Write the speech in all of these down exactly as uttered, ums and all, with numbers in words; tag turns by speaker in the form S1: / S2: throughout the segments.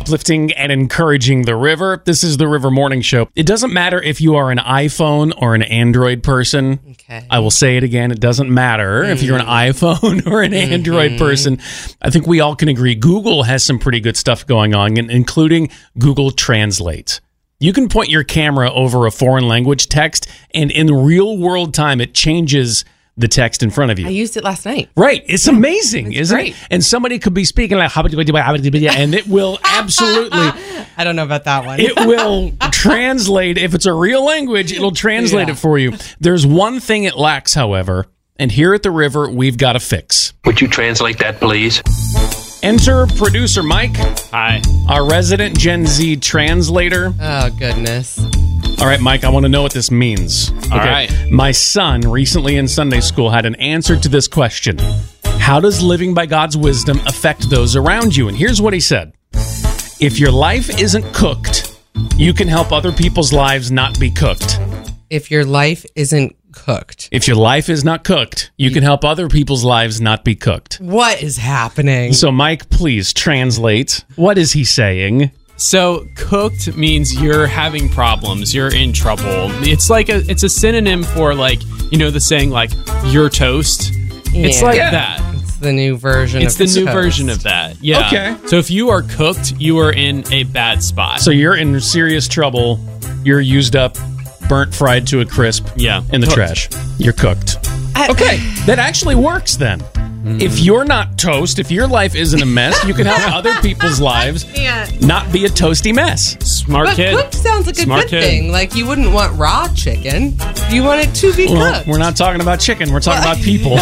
S1: uplifting and encouraging the river. This is the River Morning Show. It doesn't matter if you are an iPhone or an Android person.
S2: Okay.
S1: I will say it again. It doesn't matter mm. if you're an iPhone or an mm-hmm. Android person. I think we all can agree Google has some pretty good stuff going on, including Google Translate. You can point your camera over a foreign language text, and in real world time, it changes the text in front of you.
S2: I used it last night.
S1: Right. It's amazing,
S2: it's
S1: isn't
S2: great.
S1: it? And somebody could be speaking like, and it will absolutely...
S2: I don't know about that one.
S1: It will translate. If it's a real language, it'll translate
S2: yeah.
S1: it for you. There's one thing it lacks, however, and here at the River, we've got a fix.
S3: Would you translate that, please?
S1: Enter producer Mike.
S4: Hi.
S1: Our resident Gen Z translator.
S2: Oh, goodness.
S1: All right, Mike, I want to know what this means. Okay.
S4: All right.
S1: My son recently in Sunday school had an answer to this question. How does living by God's wisdom affect those around you? And here's what he said. If your life isn't cooked, you can help other people's lives not be cooked.
S2: If your life isn't cooked.
S1: If your life is not cooked, you can help other people's lives not be cooked.
S2: What is happening?
S1: So, Mike, please translate. What is he saying?
S4: So cooked means you're having problems, you're in trouble. It's like a it's a synonym for, like, you know, the saying like you're toast.
S2: Yeah.
S4: It's like
S1: Yeah.
S4: that.
S2: It's the new version
S4: It's
S2: of
S4: the
S2: toast.
S4: new version of that. Yeah.
S1: Okay.
S4: So if you are cooked, you are in a bad spot.
S1: So you're in serious trouble. You're used up, burnt, fried to a crisp.
S4: Yeah.
S1: In the
S4: Cooked.
S1: trash. You're cooked.
S2: I-
S1: Okay, that actually works then. If you're not toast, if your life isn't a mess, you can help other people's lives
S2: can't.
S1: not be a toasty mess.
S4: Smart
S2: But
S4: kid.
S2: cooked sounds like a
S4: Smart
S2: good
S4: kid.
S2: thing. Like, you wouldn't want raw chicken. You want it to be
S1: Well,
S2: cooked.
S1: we're not talking about chicken. We're talking about people.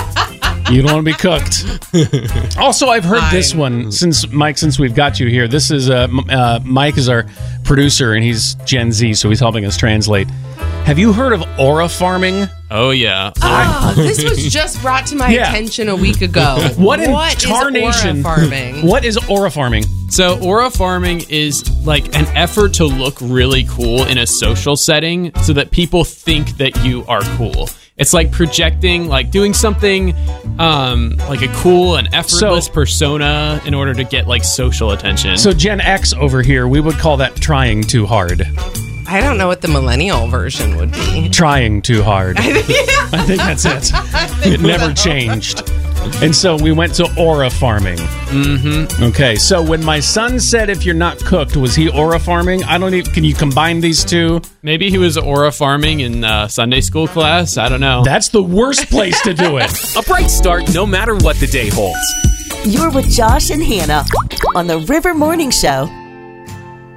S1: You don't want to be cooked. Also, I've heard
S2: Fine.
S1: this one since Mike. Since we've got you here, this is uh, M- uh, Mike is our producer, and he's Gen Z, so he's helping us translate. Have you heard of aura farming?
S4: Oh yeah.
S2: Ah, this was just brought to my
S1: Yeah.
S2: attention a week ago.
S1: What in
S2: What is
S1: tarnation?
S2: aura farming?
S1: What is aura farming?
S4: So aura farming is like an effort to look really cool in a social setting so that people think that you are cool. It's like projecting, like doing something um, like a cool and effortless
S1: So-
S4: persona in order to get like social attention.
S1: So Gen X over here, we would call that trying too hard.
S2: I don't know what the millennial version would be.
S1: Trying too hard. I think that's it. It never changed. And so we went to aura farming. Mm-hmm. Okay, so when my son said if you're not cooked, was he aura farming? I don't even, can you combine these two?
S4: Maybe he was aura farming in uh, Sunday school class. I don't know.
S1: That's the worst place to do it.
S5: A bright start no matter what the day holds.
S6: You're with Josh and Hannah on the River Morning Show.